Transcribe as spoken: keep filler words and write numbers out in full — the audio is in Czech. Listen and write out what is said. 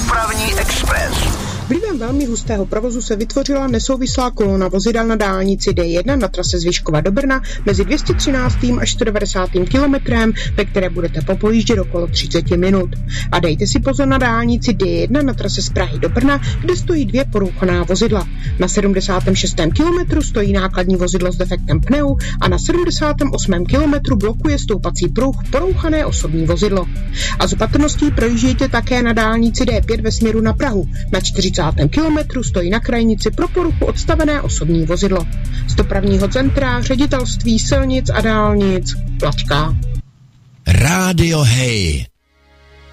Dopravní expres. Vlivem velmi hustého provozu se vytvořila nesouvislá kolona vozidel na dálnici D jedna na trase z Vyškova do Brna mezi dvě stě třináctým až sto devadesátým kilometrem, ve které budete popojíždět okolo třicet minut. A dejte si pozor na dálnici D jedna na trase z Prahy do Brna, kde stojí dvě porouchaná vozidla. Na sedmdesátém šestém kilometru stojí nákladní vozidlo s defektem pneu a na sedmdesátém osmém kilometru blokuje stoupací pruh porouchané osobní vozidlo. A z opatrností projíždějte také na dálnici D pět ve směru na Prahu. Na čtyřicátém kilometru stojí na krajnici pro poruchu odstavené osobní vozidlo. Z dopravního centra Ředitelství silnic a dálnic Plačka. Rádio Hej.